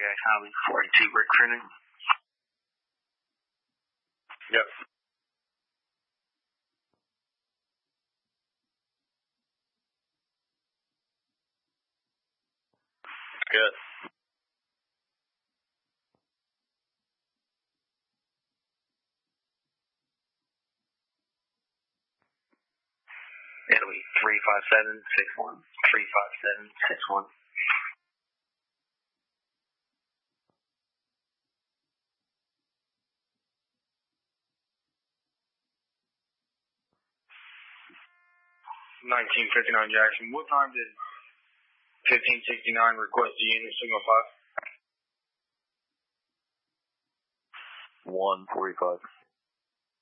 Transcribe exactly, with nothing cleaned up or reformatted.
Highway forty-two, Rick Croonin. Yep. Good. It'll be three five seven six one. three five seven six one. nineteen fifty-nine Jackson. What time did fifteen sixty-nine request the unit signal five? one forty-five.